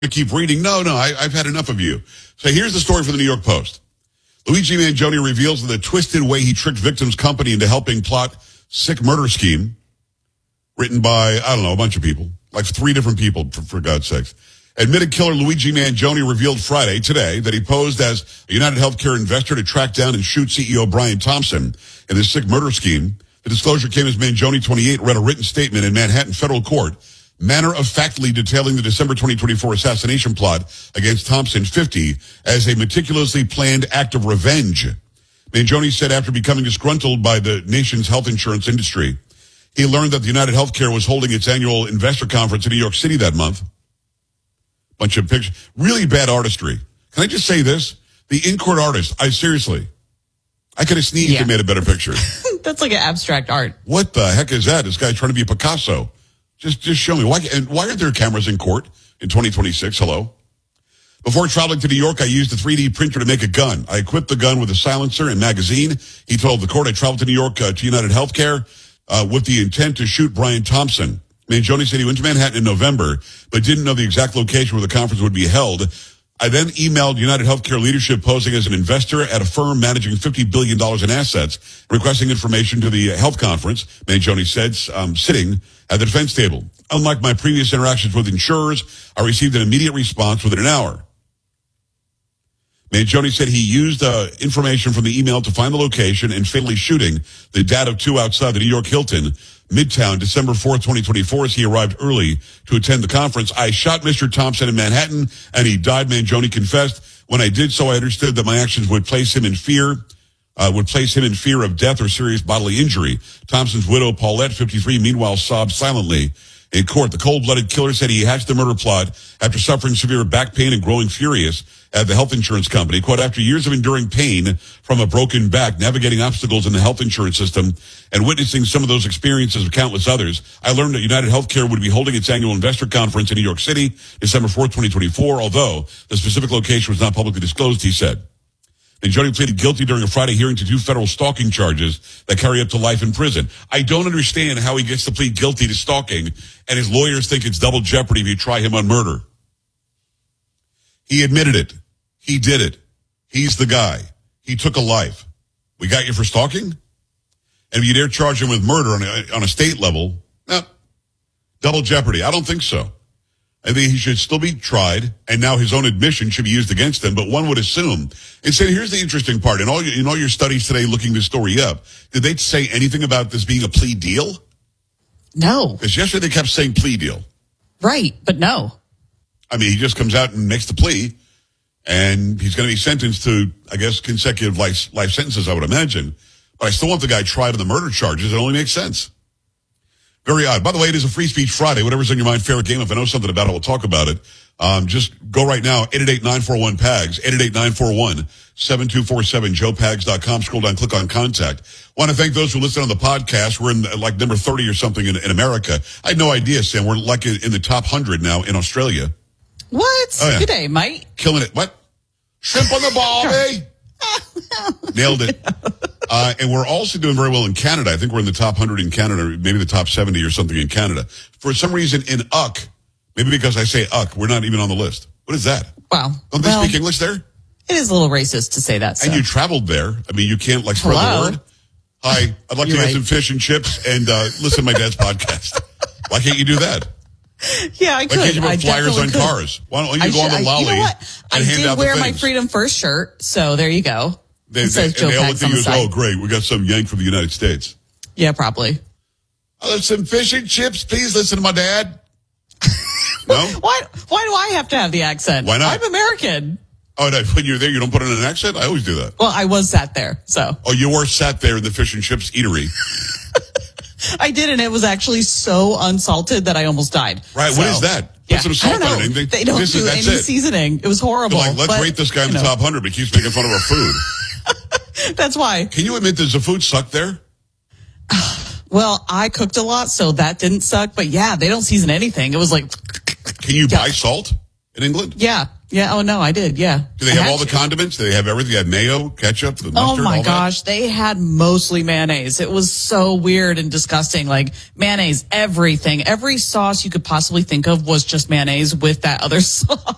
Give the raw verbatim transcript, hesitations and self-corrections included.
to keep reading. No, no, I, I've had enough of you. So here's the story from the New York Post. Luigi Mangione reveals the twisted way he tricked victims' company into helping plot sick murder scheme written by, I don't know, a bunch of people, like three different people, for, for God's sakes. Admitted killer Luigi Mangione revealed Friday, today, that he posed as a United Healthcare investor to track down and shoot C E O Brian Thompson in this sick murder scheme. The disclosure came as Mangione, twenty-eight, read a written statement in Manhattan federal court, matter-of-factly detailing the December twenty twenty-four assassination plot against Thompson, fifty, as a meticulously planned act of revenge. Mangione said after becoming disgruntled by the nation's health insurance industry, he learned that the United Healthcare was holding its annual investor conference in New York City that month. Bunch of pictures. Really bad artistry. Can I just say this? The in-court artist, I seriously, I could have sneezed yeah. and made a better picture. That's like an abstract art. What the heck is that? This guy trying to be a Picasso. Just, just show me. Why, and why aren't there cameras in court in twenty twenty-six? Hello? Before traveling to New York, I used a three D printer to make a gun. I equipped the gun with a silencer and magazine. He told the court I traveled to New York uh, to United Healthcare uh, with the intent to shoot Brian Thompson. Mangione said he went to Manhattan in November, but didn't know the exact location where the conference would be held. I then emailed United Healthcare leadership posing as an investor at a firm managing fifty billion dollars in assets, requesting information to the health conference, Mangione said, um, sitting at the defense table. Unlike my previous interactions with insurers, I received an immediate response within an hour. Mangione said he used uh, information from the email to find the location and fatally shooting the dad of two outside the New York Hilton, Midtown, December fourth, twenty twenty-four, as he arrived early to attend the conference. I shot Mister Thompson in Manhattan, and he died, Mangione confessed. When I did so, I understood that my actions would place him in fear, uh, would place him in fear of death or serious bodily injury. Thompson's widow, Paulette, fifty-three, meanwhile sobbed silently in court. The cold-blooded killer said he hatched the murder plot after suffering severe back pain and growing furious at the health insurance company. Quote, after years of enduring pain from a broken back, navigating obstacles in the health insurance system, and witnessing some of those experiences of countless others, I learned that United Healthcare would be holding its annual investor conference in New York City, December fourth, twenty twenty-four, although the specific location was not publicly disclosed, he said. Mangione pleaded guilty during a Friday hearing to two federal stalking charges that carry up to life in prison. I don't understand how he gets to plead guilty to stalking, and his lawyers think it's double jeopardy if you try him on murder. He admitted it. He did it. He's the guy. He took a life. We got you for stalking? And if you dare charge him with murder on a, on a state level, no, double jeopardy. I don't think so. I think he should still be tried, and now his own admission should be used against him. But one would assume, and say, here's the interesting part. In all, your, in all your studies today looking this story up, did they say anything about this being a plea deal? No. Because yesterday they kept saying plea deal. Right, but no. I mean, he just comes out and makes the plea, and he's going to be sentenced to, I guess, consecutive life, life sentences, I would imagine. But I still want the guy tried on the murder charges. It only makes sense. Very odd. By the way, it is a Free Speech Friday. Whatever's on your mind, fair game. If I know something about it, we'll talk about it. Um, just go right now, eight eight eight, nine four one, P A G S, eight eight eight, nine four one, seven two four seven, joe pags dot com. Scroll down, click on contact. Want to thank those who listen on the podcast. We're in like number thirty or something in, in America. I had no idea, Sam. We're like in, in the top one hundred now in Australia. What? Oh, yeah. Good day, Mike. Killing it. What? Shrimp on the barbie. Nailed it. Uh, and we're also doing very well in Canada. I think we're in the top one hundred in Canada, maybe the top seventy or something in Canada. For some reason in U C, maybe because I say U C, we're not even on the list. What is that? Wow. Don't they well, speak English there? It is a little racist to say that. So. And you traveled there. I mean, you can't like spread Hello? the word. Hi, I'd like You're to get right. some fish and chips and uh, listen to my dad's podcast. Why can't you do that? Yeah, I could. Why can't you put I flyers on could. cars? Why don't you I go on should, the lolly I, you know what? and I hand did out wear the my things? Freedom First shirt, so there you go. They, it says they, Joe and they all look Pags at on you the as, side. oh, great, we got some yank from the United States. Yeah, probably. Oh, some fish and chips. Please listen to my dad. No? Why Why do I have to have the accent? Why not? I'm American. Oh, no, when you're there, you don't put on an accent? I always do that. Well, I was sat there, so. Oh, you were sat there in the fish and chips eatery. I did, and it was actually so unsalted that I almost died. Right, so, what is that? Yeah. Put some I salt don't know. on it. Anything? They don't This do is- any that's it. seasoning. It was horrible. They're like, let's but, rate this guy in you the know, top one hundred, but he keeps making fun of our food. That's why. Can you admit does the food suck there? Well, I cooked a lot, so that didn't suck. But yeah, they don't season anything. It was like, Can you Yeah. buy salt in England? yeah, yeah. Oh no, I did. Yeah. Do they I have had all the to. condiments? Do they have everything? They had mayo, ketchup, the Oh mustard, my all gosh, they had mostly mayonnaise. It was so weird and disgusting. Like mayonnaise, everything, every sauce you could possibly think of was just mayonnaise with that other sauce.